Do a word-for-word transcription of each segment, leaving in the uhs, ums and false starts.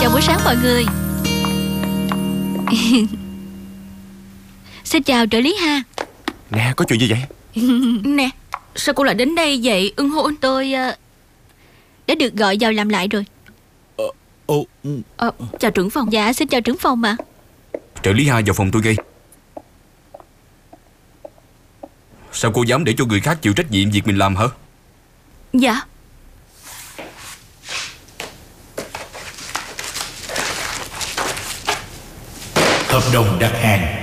chào buổi sáng mọi người. Xin chào trợ lý Ha. Nè, có chuyện gì vậy? Nè, sao cô lại đến đây vậy Ưng Hôn? Tôi uh, đã được gọi vào làm lại rồi. Ờ, oh. ờ, Chào trưởng phòng. Dạ, xin chào trưởng phòng ạ. Trợ lý Ha vào phòng tôi gây. Sao cô dám để cho người khác chịu trách nhiệm việc mình làm hả? Dạ. Hợp đồng đặt hàng.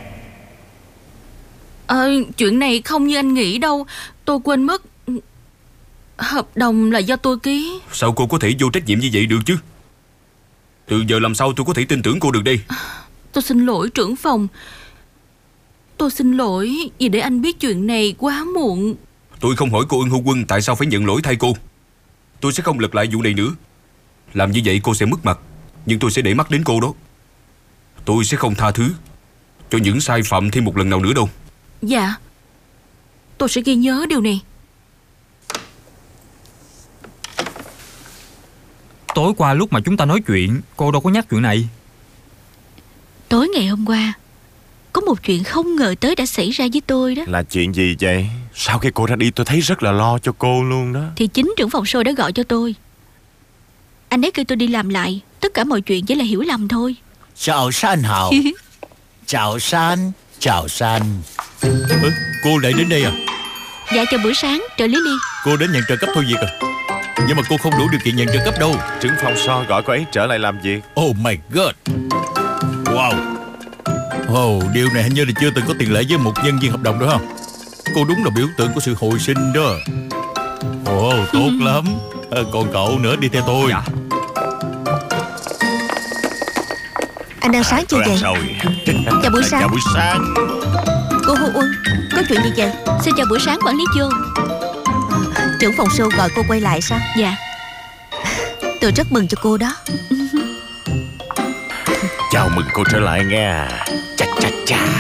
Ờ, chuyện này không như anh nghĩ đâu. Tôi quên mất. Hợp đồng là do tôi ký. Sao cô có thể vô trách nhiệm như vậy được chứ? Từ giờ làm sao tôi có thể tin tưởng cô được đây? Tôi xin lỗi trưởng phòng. Tôi xin lỗi vì để anh biết chuyện này quá muộn. Tôi không hỏi cô Ưng Hô Quân tại sao phải nhận lỗi thay cô. Tôi sẽ không lật lại vụ này nữa. Làm như vậy cô sẽ mất mặt, nhưng tôi sẽ để mắt đến cô đó. Tôi sẽ không tha thứ cho những sai phạm thêm một lần nào nữa đâu. Dạ, tôi sẽ ghi nhớ điều này. Tối qua lúc mà chúng ta nói chuyện, cô đâu có nhắc chuyện này. Tối ngày hôm qua có một chuyện không ngờ tới đã xảy ra với tôi đó. Là chuyện gì vậy? Sau khi cô ra đi tôi thấy rất là lo cho cô luôn đó. Thì chính trưởng phòng show đã gọi cho tôi. Anh ấy kêu tôi đi làm lại. Tất cả mọi chuyện chỉ là hiểu lầm thôi. Chào San hào. Chào San. Chào San. ừ, Cô lại đến đây à? Dạ chào buổi sáng trợ lý Liên. Cô đến nhận trợ cấp thôi việc à? Nhưng mà cô không đủ điều kiện nhận trợ cấp đâu. Trưởng phòng so gọi cô ấy trở lại làm việc. Oh my god. Wow. Oh, điều này hình như là chưa từng có tiền lệ với một nhân viên hợp đồng đó không? Cô đúng là biểu tượng của sự hồi sinh đó. Ồ, oh, tốt lắm. à, Còn cậu nữa, đi theo tôi. Dạ. Anh ăn sáng chưa vậy? Chào buổi sáng. Chào buổi sáng. Cô Hô Uân, có chuyện gì vậy? Xin chào buổi sáng quản lý Vô. Trưởng phòng show gọi cô quay lại sao? Dạ. Tôi rất mừng cho cô đó. Chào mừng cô trở lại nghe. Chà chà chà.